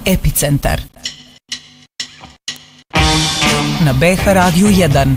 Epicentar na BH Radiju 1.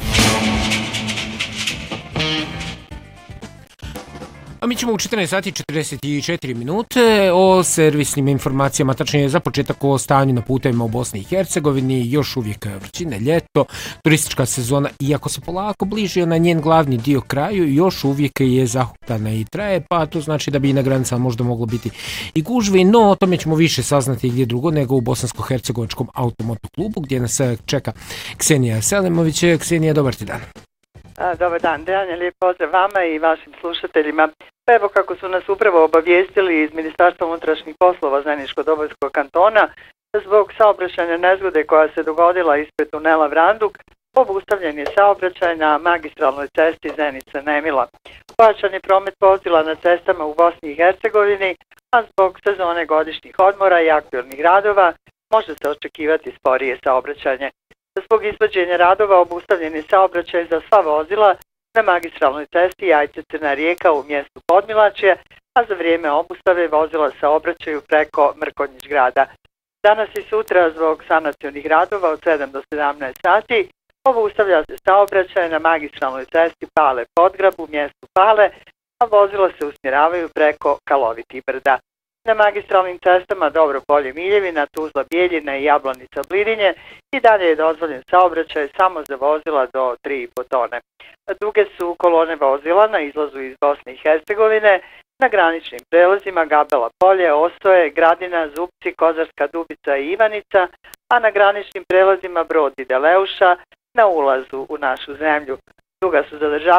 A mi ćemo u 14 sati 44 minute o servisnim informacijama, tačnije za početak o stanju na putevima u Bosni i Hercegovini. Još uvijek vrućine, ljeto, turistička sezona, iako se polako bliži na njen glavni dio kraju, još uvijek je zahuktana i traje, pa to znači da bi i na granicama možda moglo biti i gužvi, no o tome ćemo više saznati gdje drugo nego u Bosansko-hercegovačkom automotoklubu, gdje nas čeka Ksenija Selimović. Ksenija, dobar ti dan. Dobar dan, Dejanje, lijep pozdrav vama i vašim slušateljima. Pa evo kako su nas upravo obavijestili iz Ministarstva unutrašnjih poslova Zeničko-Dobojskog kantona, zbog saobraćajne nezgode koja se dogodila ispred tunela Vranduk, obustavljen je saobraćaj na magistralnoj cesti Zenica-Nemila. Pojačan je promet vozila na cestama u Bosni i Hercegovini, a zbog sezone godišnjih odmora i aktualnih radova može se očekivati sporije saobraćanje. Zbog izvođenja radova obustavljen je saobraćaj za sva vozila na magistralnoj cesti Jajce-Crna Rijeka u mjestu Podmilačje, a za vrijeme obustave vozila saobraćaju preko Mrkonjić grada. Danas i sutra zbog sanacionih radova od 7 do 17 sati obustavlja se saobraćaj na magistralnoj cesti Pale-Podgrab u mjestu Pale, a vozila se usmjeravaju preko Kalovitih brda. Na magistralnim cestama Dobro-Polje-Miljevina, Tuzla-Bijeljina i Jablanica-Blidinje i dalje je dozvoljen saobraćaj samo za vozila do 3,5 tone. Duge su kolone vozila na izlazu iz Bosne i Hercegovine, na graničnim prelazima Gabela Polje, Ostoje, Gradina, Zupci, Kozarska Dubica i Ivanica, a na graničnim prelazima Brod i Deleuša na ulazu u našu zemlju. Duga su zadržavanja